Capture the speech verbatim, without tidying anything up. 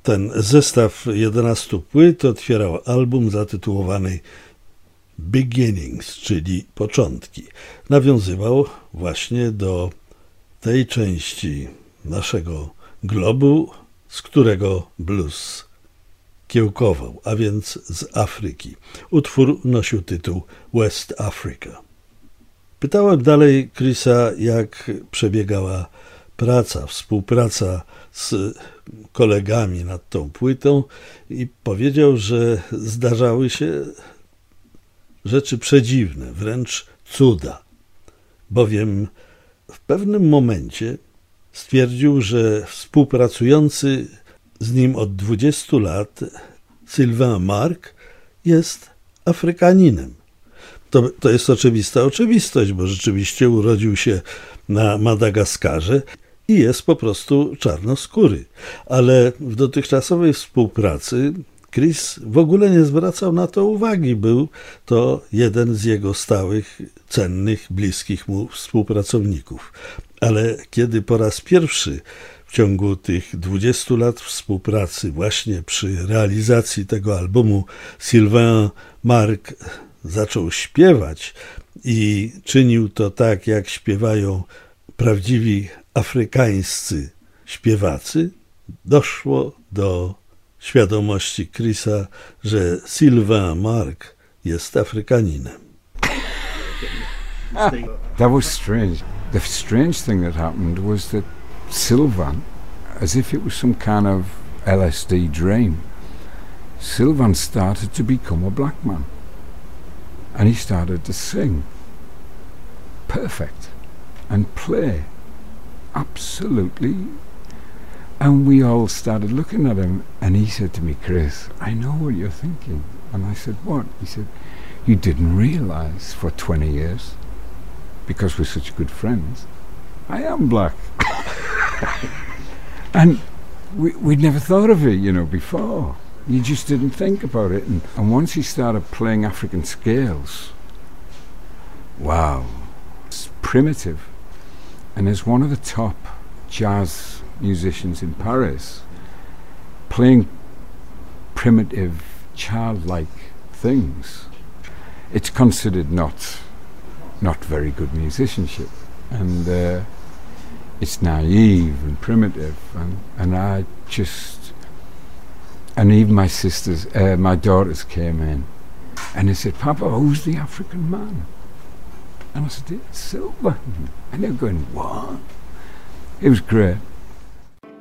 Ten zestaw jedenastu płyt otwierał album zatytułowany Beginnings, czyli początki. Nawiązywał właśnie do tej części naszego globu, z którego blues kiełkował, a więc z Afryki. Utwór nosił tytuł West Africa. Pytałem dalej Chrisa, jak przebiegała praca, współpraca z kolegami nad tą płytą i powiedział, że zdarzały się rzeczy przedziwne, wręcz cuda, bowiem w pewnym momencie stwierdził, że współpracujący z nim od dwudziestu lat Sylvain Marc jest Afrykaninem. To, to jest oczywista oczywistość, bo rzeczywiście urodził się na Madagaskarze i jest po prostu czarnoskóry. Ale w dotychczasowej współpracy Chris w ogóle nie zwracał na to uwagi. Był to jeden z jego stałych, cennych, bliskich mu współpracowników. Ale kiedy po raz pierwszy w ciągu tych dwudziestu lat współpracy właśnie przy realizacji tego albumu Sylvain Marc zaczął śpiewać i czynił to tak, jak śpiewają prawdziwi afrykańscy śpiewacy, doszło do świadomości Chrisa, że Sylvain Marc jest Afrykaninem. That was strange. The strange thing that happened was that Sylvain, as if it was some kind of L S D dream, Sylvain started to become a black man. And he started to sing perfect and play absolutely. And we all started looking at him, and he said to me, Chris, I know what you're thinking. And I said, what? He said, you didn't realize for twenty years, because we're such good friends, I am black. And we, we'd never thought of it, you know, before. You just didn't think about it. And, and once he started playing African scales, wow, it's primitive. And as one of the top jazz musicians in Paris, playing primitive, childlike things, it's considered not not very good musicianship. And uh, it's naive and primitive. And, and I just... And even my sisters, uh, my daughters came in and they said, Papa, who's the African man? And I said, it's Sylvain. And they were going, what? It was great.